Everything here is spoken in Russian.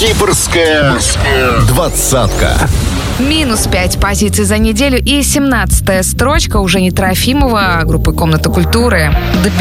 Кипрская двадцатка. Минус 5 позиций за неделю и 17-я строчка уже не Трофимова, группы «Комната культуры».